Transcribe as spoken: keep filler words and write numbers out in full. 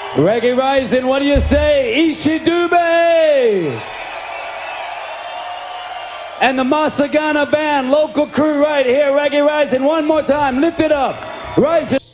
Reggae Rising, what do you say? Ishi Dube! And the Masagana Band, local crew right here, Reggae Rising, one more time, lift it up. Rising.